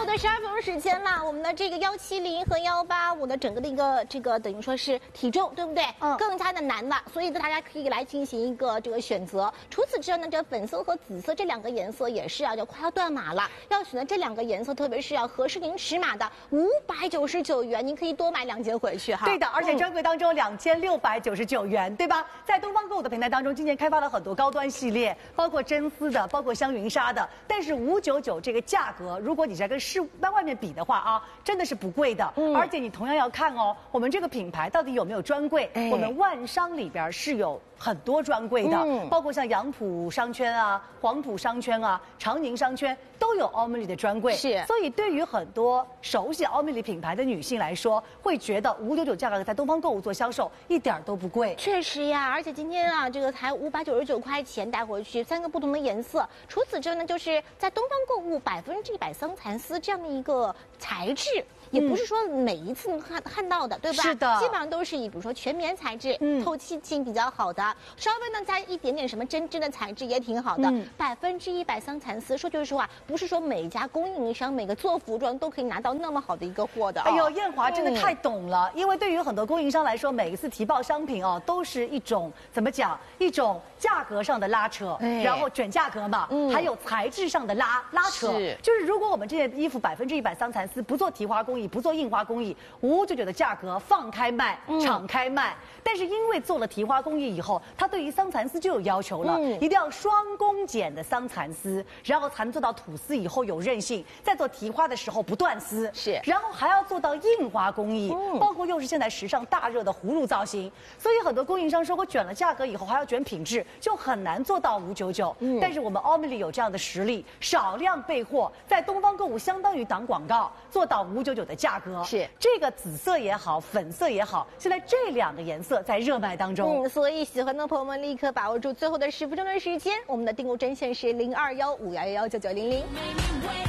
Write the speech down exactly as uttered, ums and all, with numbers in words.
的十二分钟时间啦，我们的这个幺七零和幺八五的整个的一个这个等于说是体重，对不对？嗯，更加的难了，所以呢，大家可以来进行一个这个选择。除此之外呢，这粉色和紫色这两个颜色也是啊，就快要断码了，要选择这两个颜色，特别是要合适您尺码的，五百九十九元，您可以多买两件回去哈。 对的，而且专柜当中两千六百九十九元，对吧？在东方购物的平台当中，今年开发了很多高端系列，包括真丝的，包括香云纱的，但是五九九这个价格，如果你在跟市那外面比的话啊，真的是不贵的。嗯，而且你同样要看哦，我们这个品牌到底有没有专柜？哎、我们万商里边是有很多专柜的，嗯、包括像杨浦商圈啊、黄埔商圈啊、长宁商圈都有奥美丽的专柜。 是， 所以对于很多熟悉奥美丽品牌的女性来说，会觉得五九九价格在东方购物做销售一点都不贵。 确实呀，而且今天啊，这个才五百九十九块钱带回去，三个不同的颜色。除此之外呢，就是在东方购物百分之一百桑蚕丝这样的一个材质。也不是说每一次能看看到的，对吧？ 是的， 基本上都是以比如说全棉材质，嗯，透气性比较好的，稍微呢加一点点什么针织的材质也挺好的。百分之一百桑蚕丝，说句实话，不是说每一家供应商、每个做服装都可以拿到那么好的一个货的。 哎呦，燕华真的太懂了，嗯、因为对于很多供应商来说，每一次提报商品哦，都是一种怎么讲，一种价格上的拉扯，哎、然后卷价格嘛，嗯、还有材质上的拉拉扯。是，就是如果我们这件衣服百分之一百桑蚕丝，不做提花工艺，不做印花工艺，五九九的价格放开卖，嗯、敞开卖。但是因为做了提花工艺以后，它对于桑蚕丝就有要求了，嗯、一定要双工剪的桑蚕丝，然后才能做到吐丝以后有韧性，在做提花的时候不断丝。是，然后还要做到印花工艺，嗯、包括又是现在时尚大热的葫芦造型。所以很多供应商说我卷了价格以后还要卷品质，就很难做到五九九。嗯、但是我们奥美丽有这样的实力，少量备货，在东方购物相当于挡广告，做到五九九的价格。是这个紫色也好，粉色也好，现在这两个颜色在热卖当中。 嗯，所以喜欢的朋友们立刻把握住最后的十分钟的时间，我们的订购专线是零二幺五幺幺幺九九零零。